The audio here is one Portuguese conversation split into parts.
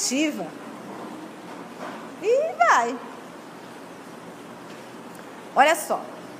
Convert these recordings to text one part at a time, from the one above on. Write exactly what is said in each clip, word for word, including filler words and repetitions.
positiva. E vai. Olha só.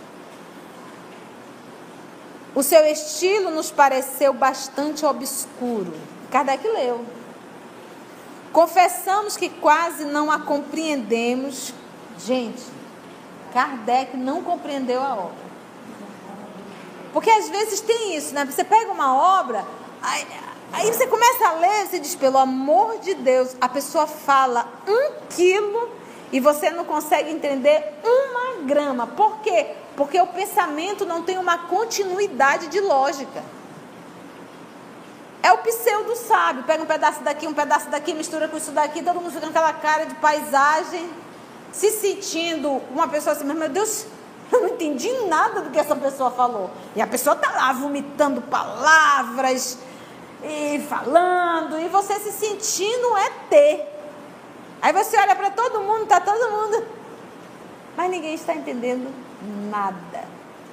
O seu estilo nos pareceu bastante obscuro. Kardec leu. Confessamos que quase não a compreendemos. Gente, Kardec não compreendeu a obra. Porque às vezes tem isso, né? Você pega uma obra, aí, aí você começa a ler, você diz, pelo amor de Deus, a pessoa fala um quilo e você não consegue entender uma grama. Por quê? Porque o pensamento não tem uma continuidade de lógica. É o pseudo sábio. Pega um pedaço daqui, um pedaço daqui, mistura com isso daqui, todo mundo fica com aquela cara de paisagem, se sentindo uma pessoa assim, meu Deus, eu não entendi nada do que essa pessoa falou. E a pessoa está lá vomitando palavras e falando, e você se sentindo um E T. Aí você olha para todo mundo, está todo mundo, mas ninguém está entendendo nada.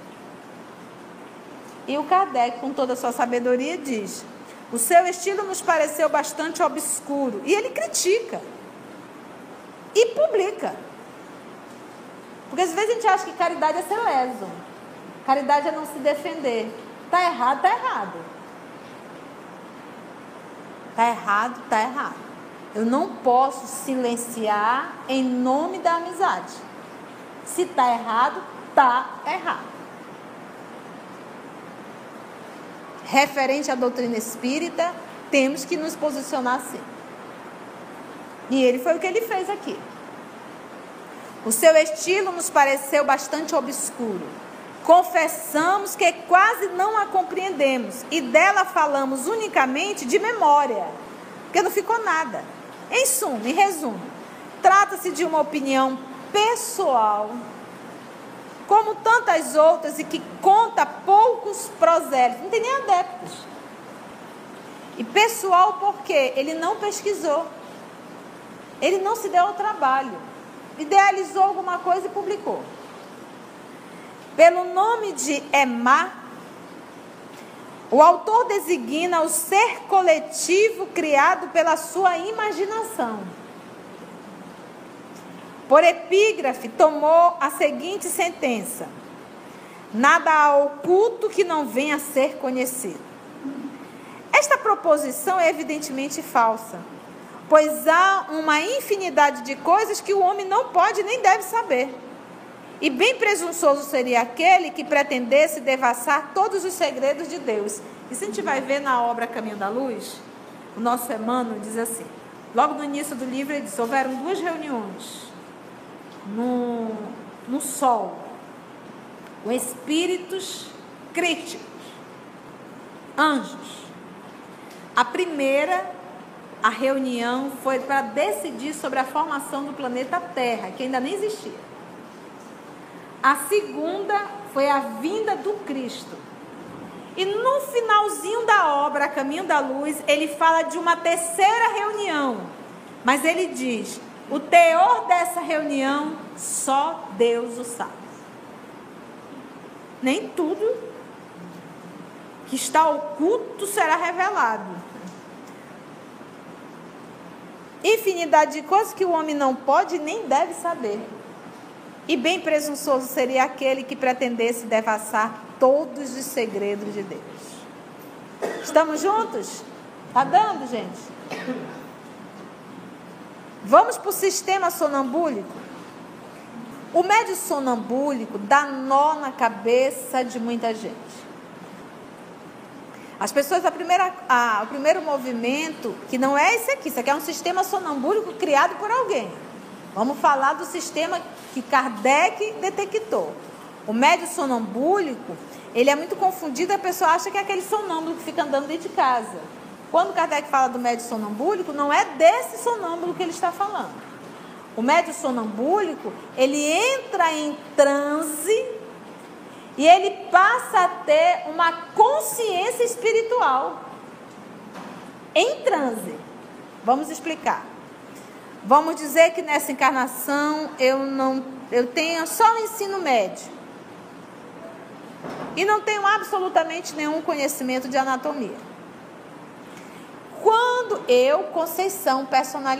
E o Kardec, com toda a sua sabedoria, diz: o seu estilo nos pareceu bastante obscuro. E ele critica. E publica. Porque às vezes a gente acha que caridade é ser leso. Caridade é não se defender. Está errado, está errado. Está errado, está errado. Eu não posso silenciar em nome da amizade. Se está errado, está errado. Referente à doutrina espírita, temos que nos posicionar assim. E ele foi o que ele fez aqui. O seu estilo nos pareceu bastante obscuro. Confessamos que quase não a compreendemos e dela falamos unicamente de memória, porque não ficou nada. Em suma, em resumo, trata-se de uma opinião pessoal, como tantas outras, e que conta poucos prosélitos, não tem nem adeptos. E pessoal porque ele não pesquisou, ele não se deu ao trabalho, idealizou alguma coisa e publicou. Pelo nome de Emma, o autor designa o ser coletivo criado pela sua imaginação. Por epígrafe, tomou a seguinte sentença: nada há oculto que não venha a ser conhecido. Esta proposição é evidentemente falsa, pois há uma infinidade de coisas que o homem não pode nem deve saber. E bem presunçoso seria aquele que pretendesse devassar todos os segredos de Deus. Isso a gente vai ver na obra Caminho da Luz. O nosso Emmanuel diz assim, logo no início do livro ele diz: houveram duas reuniões no, no sol, com espíritos críticos, anjos. A primeira, a reunião foi para decidir sobre a formação do planeta Terra, que ainda nem existia. A segunda foi a vinda do Cristo. E no finalzinho da obra, Caminho da Luz, ele fala de uma terceira reunião. Mas ele diz, o teor dessa reunião, só Deus o sabe. Nem tudo que está oculto será revelado. Infinidade de coisas que o homem não pode nem deve saber. E bem presunçoso seria aquele que pretendesse devassar todos os segredos de Deus. Estamos juntos? Está dando, gente? Vamos para o sistema sonambúlico? O médio sonambúlico dá nó na cabeça de muita gente. As pessoas, a primeira, a, o primeiro movimento, que não é esse aqui, isso aqui é um sistema sonambúlico criado por alguém. Vamos falar do sistema que Kardec detectou. O médio sonambúlico, ele é muito confundido, a pessoa acha que é aquele sonâmbulo que fica andando dentro de casa. Quando Kardec fala do médio sonambúlico, não é desse sonâmbulo que ele está falando. O médio sonambúlico, ele entra em transe e ele passa a ter uma consciência espiritual. Em transe. Vamos explicar. Vamos dizer que nessa encarnação eu, não, eu tenho só o ensino médio. E não tenho absolutamente nenhum conhecimento de anatomia. Quando eu, Conceição, personalidade,